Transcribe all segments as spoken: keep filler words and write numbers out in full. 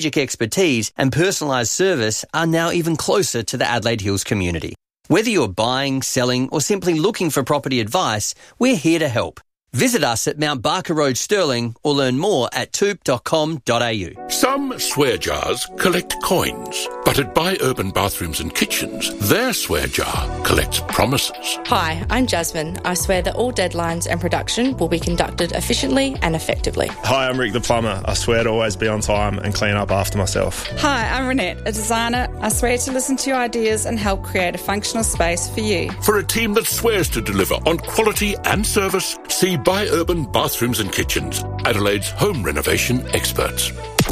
expertise and personalised service are now even closer to the Adelaide Hills community. Whether you're buying, selling or simply looking for property advice, we're here to help. Visit us at Mount Barker Road, Stirling, or learn more at toop dot com dot a u. Some swear jars collect coins, but at Buy Urban Bathrooms and Kitchens, their swear jar collects promises. Hi, I'm Jasmine. I swear that all deadlines and production will be conducted efficiently and effectively. Hi, I'm Rick the plumber. I swear to always be on time and clean up after myself. Hi, I'm Renette, a designer. I swear to listen to your ideas and help create a functional space for you. For a team that swears to deliver on quality and service, see Buy Urban Bathrooms and Kitchens, Adelaide's home renovation experts.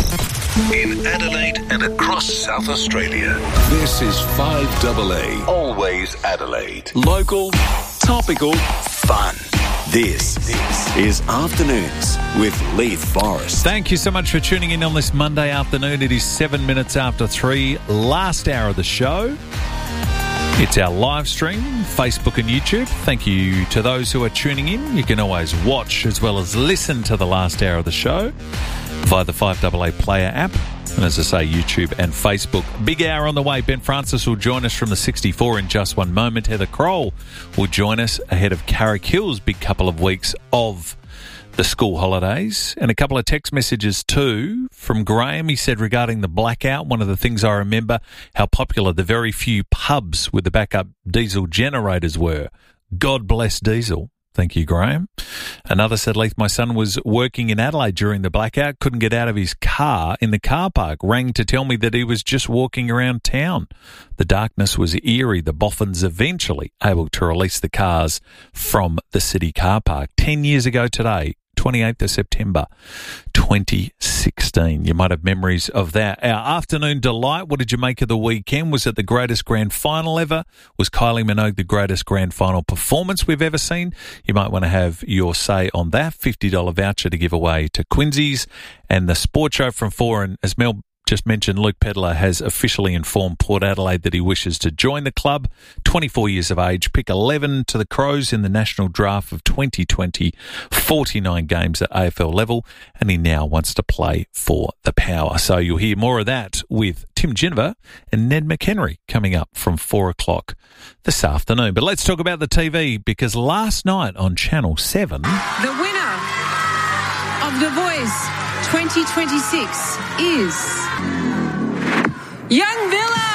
In Adelaide and across South Australia, this is five A A, always Adelaide. Local, topical, fun. This, this is Afternoons with Leith Forrest. Thank you so much for tuning in on this Monday afternoon. It is seven minutes after three, last hour of the show. It's our live stream, Facebook and YouTube. Thank you to those who are tuning in. You can always watch as well as listen to the last hour of the show via the five A A Player app. And as I say, YouTube and Facebook. Big hour on the way. Ben Francis will join us from the sixty-four in just one moment. Heather Kroll will join us ahead of Carrick Hill's big couple of weeks of the school holidays. And a couple of text messages too from Graham. He said regarding the blackout, one of the things I remember how popular the very few pubs with the backup diesel generators were. God bless diesel. Thank you, Graham. Another said, Leith, my son was working in Adelaide during the blackout, couldn't get out of his car in the car park, rang to tell me that he was just walking around town. The darkness was eerie. The Boffins eventually able to release the cars from the city car park. Ten years ago today, twenty-eighth of September, twenty sixteen. You might have memories of that. Our afternoon delight, what did you make of the weekend? Was it the greatest grand final ever? Was Kylie Minogue the greatest grand final performance we've ever seen? You might want to have your say on that. fifty dollars voucher to give away to Quincy's. And the Sport Show from four, and as Mel just mentioned, Luke Pedler has officially informed Port Adelaide that he wishes to join the club. twenty-four years of age, pick eleven to the Crows in the national draft of twenty twenty, forty-nine games at A F L level, and he now wants to play for the Power. So you'll hear more of that with Tim Ginniver and Ned McHenry coming up from four o'clock this afternoon. But let's talk about the T V, because last night on Channel seven... The winner of The Voice twenty twenty-six is Young Villa.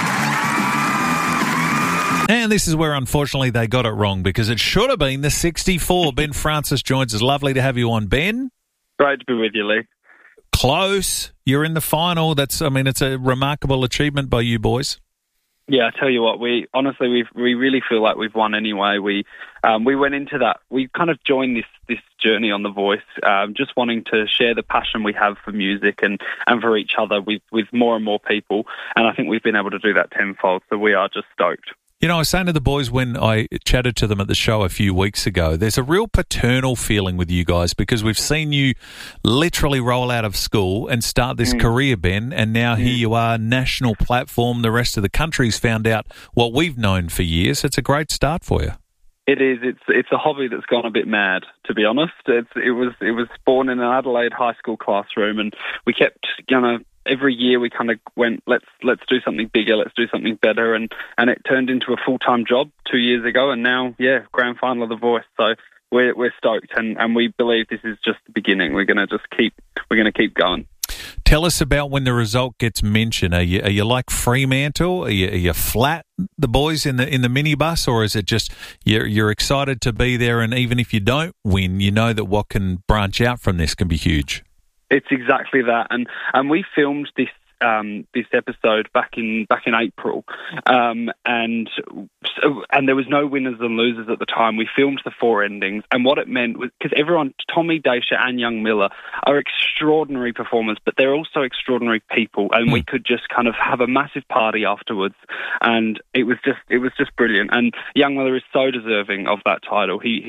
And this is where, unfortunately, they got it wrong, because it should have been the sixty-four. Ben Francis joins us. Lovely to have you on, Ben. Great to be with you, Lee. Close. You're in the final. That's, I mean, it's a remarkable achievement by you boys. Yeah, I tell you what, we honestly we we really feel like we've won anyway. We um, we went into that. We kind of joined this this journey on The Voice, um, just wanting to share the passion we have for music and, and for each other with with more and more people. And I think we've been able to do that tenfold. So we are just stoked. You know, I was saying to the boys when I chatted to them at the show a few weeks ago, there's a real paternal feeling with you guys, because we've seen you literally roll out of school and start this mm. career, Ben, and now mm. here you are, national platform. The rest of the country's found out what we've known for years. It's a great start for you. It is. It's it's a hobby that's gone a bit mad, to be honest. It's, it was it was born in an Adelaide high school classroom, and we kept, you know, every year we kind of went, let's let's do something bigger, let's do something better, and, and it turned into a full-time job two years ago, and now, yeah, grand final of The Voice. So we're we're stoked, and, and we believe this is just the beginning. We're going to just keep we're going to keep going. Tell us about when the result gets mentioned. Are you are you like Fremantle? Are you, are you flat, the boys in the in the minibus, or is it just you're you're excited to be there, and even if you don't win, you know that what can branch out from this can be huge? It's exactly that, and and we filmed this um, this episode back in back in April, um, and so, and there was no winners and losers at the time. We filmed the four endings, and what it meant was, because everyone, Tommy, Daisha, and Young Miller are extraordinary performers, but they're also extraordinary people, and mm. we could just kind of have a massive party afterwards, and it was just it was just brilliant. And Young Miller is so deserving of that title. He he is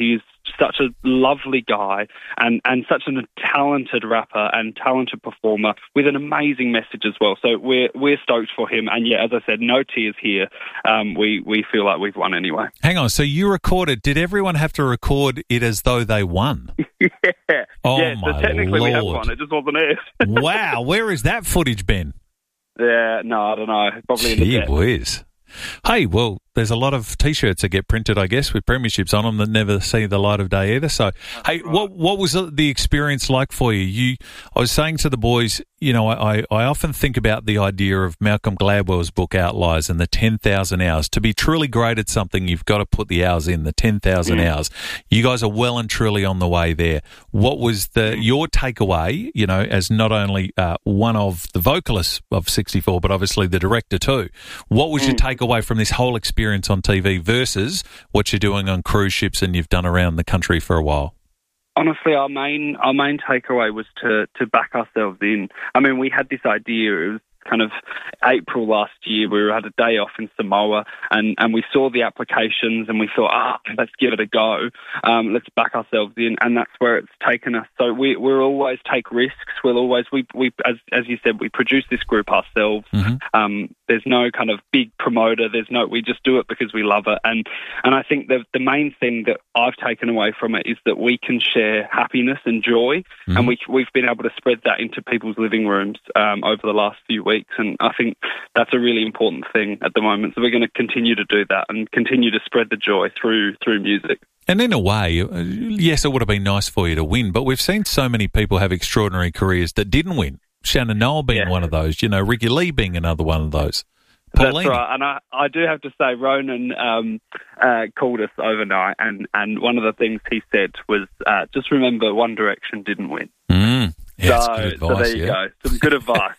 such a lovely guy and, and such a talented rapper and talented performer with an amazing message as well. So we're we're stoked for him. And yeah, as I said, no tears here. Um, we, we feel like we've won anyway. Hang on, so you recorded, did everyone have to record it as though they won? yeah. Oh, yeah, my so technically Lord. we have won, it just wasn't aired. Wow, where is that footage, Ben? Yeah, no, I don't know. Probably in the Gee jet. whiz. Hey, well, there's a lot of T-shirts that get printed, I guess, with premierships on them that never see the light of day either. So, hey, what what was the experience like for you? You, I was saying to the boys, you know, I, I often think about the idea of Malcolm Gladwell's book Outliers and the ten thousand hours. To be truly great at something, you've got to put the hours in, the ten thousand mm. hours. You guys are well and truly on the way there. What was the your takeaway, you know, as not only uh, one of the vocalists of sixty-four, but obviously the director too? What was mm. your takeaway from this whole experience on T V versus what you're doing on cruise ships and you've done around the country for a while? Honestly, our main our main takeaway was to to back ourselves in. I mean, we had this idea. It was kind of April last year. We had a day off in Samoa, and, and we saw the applications, and we thought, ah, let's give it a go. Um, let's back ourselves in, and that's where it's taken us. So we we'll always take risks. We'll always we we as as you said, we produce this group ourselves. Mm-hmm. Um, there's no kind of big promoter. There's no. We just do it because we love it, and and I think the the main thing that I've taken away from it is that we can share happiness and joy, mm-hmm. and we we've been able to spread that into people's living rooms um, over the last few weeks. And I think that's a really important thing at the moment. So we're going to continue to do that and continue to spread the joy through through music. And in a way, yes, it would have been nice for you to win, but we've seen so many people have extraordinary careers that didn't win. Shannon Noel being yeah. one of those, you know, Ricky Lee being another one of those. Paulina. That's right, and I, I do have to say, Ronan um, uh, called us overnight, and, and one of the things he said was, uh, just remember One Direction didn't win. Mm. Yeah, so, good advice, so there you yeah. go, some good advice.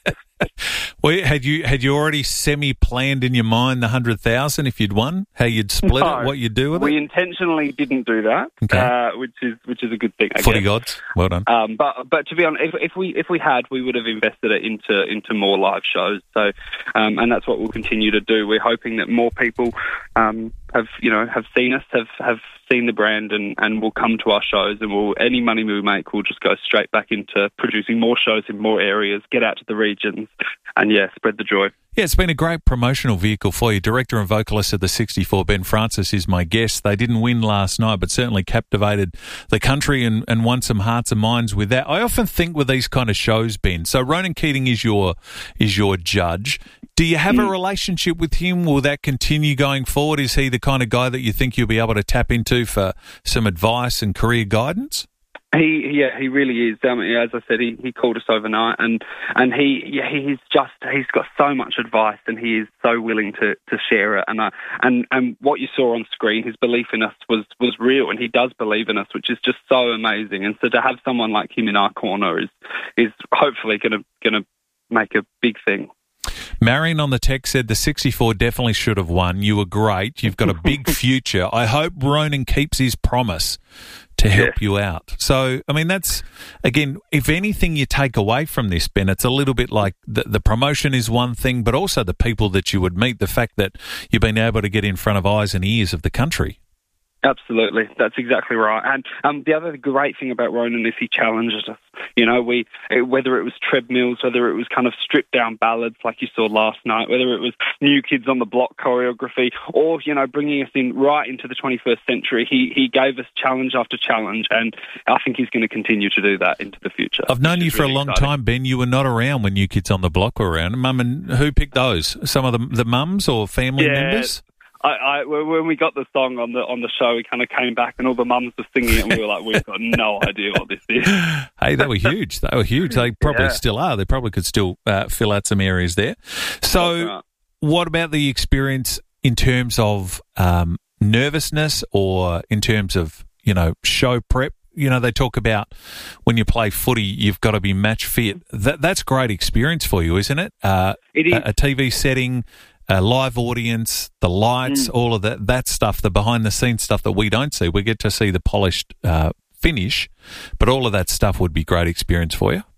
Well, had you had you already semi-planned in your mind the one hundred thousand if you'd won? How you'd split no, it, what you'd do with we it? We intentionally didn't do that, okay. uh, which is which is a good thing, I Footy guess. gods, well done. Um, but but to be honest, if, if we if we had, we would have invested it into into more live shows. So, um, and that's what we'll continue to do. We're hoping that more people um, have you know have seen us, have have seen the brand, and, and will come to our shows, and will any money we make will just go straight back into producing more shows in more areas, get out to the regions, and yeah, spread the joy. Yeah, it's been a great promotional vehicle for you. Director and vocalist of the sixty-four, Ben Francis, is my guest. They didn't win last night, but certainly captivated the country and, and won some hearts and minds with that. I often think with these kind of shows, Ben, so Ronan Keating is your is your judge. Do you have mm. a relationship with him? Will that continue going forward? Is he the kind of guy that you think you'll be able to tap into for some advice and career guidance? He, yeah, he really is. Um, as I said, he, he called us overnight, and and he, yeah, he's just he's got so much advice, and he is so willing to, to share it. And I, and and what you saw on screen, his belief in us was was real, and he does believe in us, which is just so amazing. And so to have someone like him in our corner is is hopefully going to going to make a big thing. Marion on the text said the sixty-four definitely should have won. You were great. You've got a big future. I hope Ronan keeps his promise to help yeah. you out. So, I mean, that's, again, if anything you take away from this, Ben, it's a little bit like the, the promotion is one thing, but also the people that you would meet, the fact that you've been able to get in front of eyes and ears of the country. Absolutely, that's exactly right. And um, the other great thing about Ronan is he challenges us. You know, we whether it was treadmills, whether it was kind of stripped down ballads like you saw last night, whether it was New Kids on the Block choreography, or you know, bringing us in right into the twenty-first century. He he gave us challenge after challenge, and I think he's going to continue to do that into the future. I've known you for really a long exciting. time, Ben. You were not around when New Kids on the Block were around. Mum, and who picked those? Some of the the mums or family yeah. members? I, I, when we got the song on the on the show, we kind of came back and all the mums were singing it, and we were like, we've got no idea what this is. Hey, they were huge. They were huge. They probably yeah. still are. They probably could still uh, fill out some areas there. So right. What about the experience in terms of um, nervousness or in terms of, you know, show prep? You know, they talk about when you play footy, you've got to be match fit. That, that's great experience for you, isn't it? Uh, it is. A, a T V setting, a live audience, the lights, mm. all of that, that stuff, the behind-the-scenes stuff that we don't see. We get to see the polished uh, finish, but all of that stuff would be great experience for you.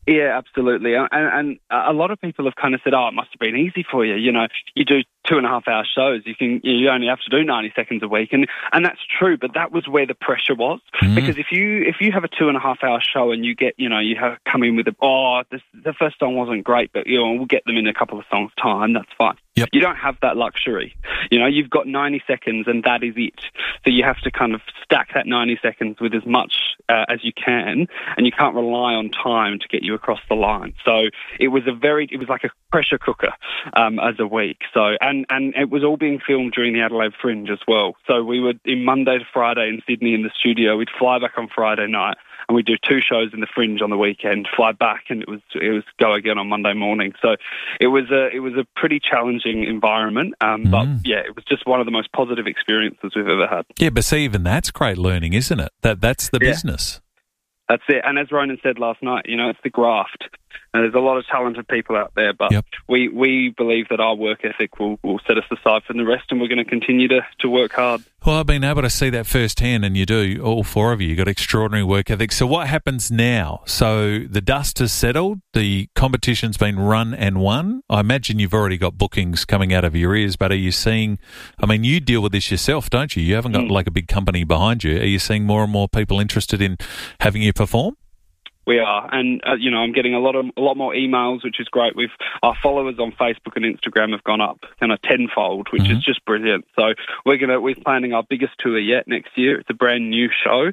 Yeah, absolutely. And, and a lot of people have kind of said, oh, it must have been easy for you. You know, you do two and a half hour shows. You can, you only have to do ninety seconds a week. And, and that's true, but that was where the pressure was. Mm. Because if you, if you have a two and a half hour show and you get, you know, you have come in with a, oh, this, the first song wasn't great, but, you know, we'll get them in a couple of songs time. That's fine. Yep. You don't have that luxury. You know, you've got ninety seconds and that is it. So you have to kind of stack that ninety seconds with as much uh, as you can, and you can't rely on time to get you across the line. So it was a very, it was like a pressure cooker um, as a week. So, and, and it was all being filmed during the Adelaide Fringe as well. So we were in Monday to Friday in Sydney in the studio. We'd fly back on Friday night, and we'd do two shows in the Fringe on the weekend, fly back, and it was it was go again on Monday morning. So it was a it was a pretty challenging environment, um, mm. but yeah, it was just one of the most positive experiences we've ever had. Yeah, but see, even that's great learning, isn't it? That that's the yeah. business. That's it. And as Ronan said last night, you know, it's the graft. And there's a lot of talented people out there, but yep. we, we believe that our work ethic will, will set us aside from the rest, and we're going to continue to, to work hard. Well, I've been able to see that firsthand, and you do, all four of you. You've got extraordinary work ethic. So what happens now? So the dust has settled, the competition's been run and won. I imagine you've already got bookings coming out of your ears, but are you seeing, I mean, you deal with this yourself, don't you? You haven't got mm. like a big company behind you. Are you seeing more and more people interested in having you perform? We are, and uh, you know, I'm getting a lot of a lot more emails, which is great. We've our followers on Facebook and Instagram have gone up kind of tenfold, which mm-hmm. is just brilliant. So we're gonna we're planning our biggest tour yet next year. It's a brand new show,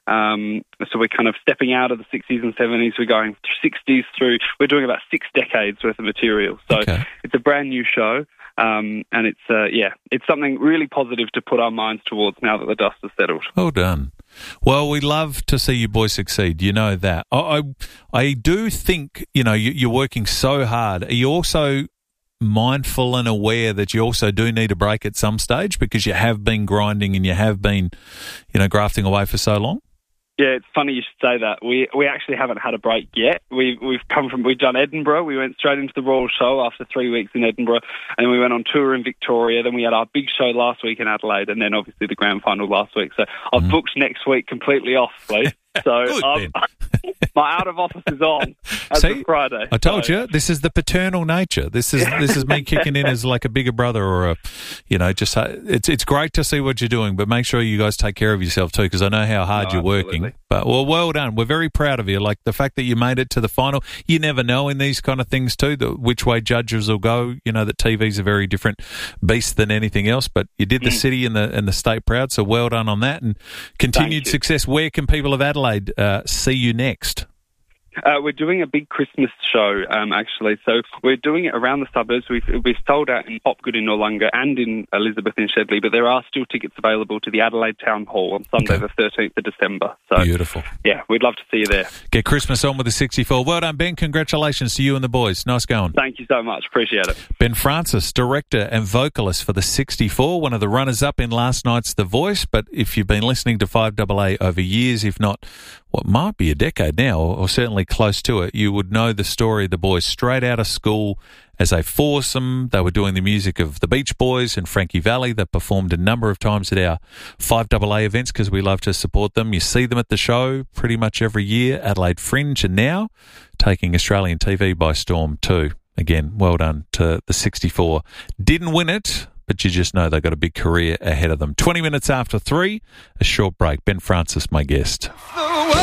um, so we're kind of stepping out of the sixties and seventies. We're going sixties through. We're doing about six decades worth of material. So okay. It's a brand new show. Um, and it's, uh, yeah, it's something really positive to put our minds towards now that the dust has settled. Well done. Well, we love to see you boys succeed. You know that. I, I, I do think, you know, you, you're working so hard. Are you also mindful and aware that you also do need a break at some stage because you have been grinding and you have been, you know, grafting away for so long? Yeah, it's funny you should say that. We we actually haven't had a break yet. We've we've come from we've done Edinburgh. We went straight into the Royal Show after three weeks in Edinburgh, and then we went on tour in Victoria. Then we had our big show last week in Adelaide, and then obviously the grand final last week. So I've mm. booked next week completely off, please. So Good, um, my out of office is on as See, of Friday. I told so. you this is the paternal nature. This is this is me kicking in as like a bigger brother or a, you know, just uh, it's it's great to see what you're doing, but make sure you guys take care of yourself too, because I know how hard no, you're absolutely. working. But well, well done. We're very proud of you. Like the fact that you made it to the final. You never know in these kind of things too, the, which way judges will go. You know that T V's a very different beast than anything else. But you did the mm. city and the and the state proud. So well done on that, and continued success. Where can people of Adelaide uh, see you next? Uh, we're doing a big Christmas show, um, actually. So we're doing it around the suburbs. We've, we've sold out in Hopgood in Noarlunga and in Elizabeth in Shedley, but there are still tickets available to the Adelaide Town Hall on Sunday okay. the thirteenth of December. So, beautiful. Yeah, we'd love to see you there. Get Christmas on with the sixty-four. Well done, Ben. Congratulations to you and the boys. Nice going. Thank you so much. Appreciate it. Ben Francis, director and vocalist for the sixty-four, one of the runners-up in last night's The Voice. But if you've been listening to five A A over years, if not what might be a decade now, or certainly close to it, you would know the story of the boys straight out of school as a foursome. They were doing the music of the Beach Boys and Frankie Valli. They performed a number of times at our five A A events because we love to support them. You see them at the show pretty much every year, Adelaide Fringe, and now taking Australian T V by storm too. Again, well done to the sixty-four. Didn't win it, but you just know they've got a big career ahead of them. twenty minutes after three, a short break. Ben Francis, my guest.